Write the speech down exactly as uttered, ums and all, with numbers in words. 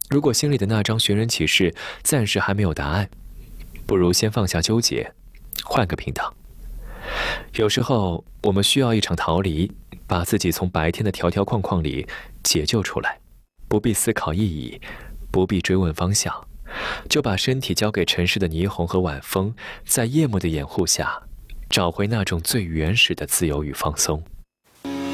如果心里的那张寻人启事暂时还没有答案，不如先放下纠结，换个频道。有时候，我们需要一场逃离，把自己从白天的条条框框里解救出来，不必思考意义，不必追问方向，就把身体交给城市的霓虹和晚风，在夜幕的掩护下，找回那种最原始的自由与放松。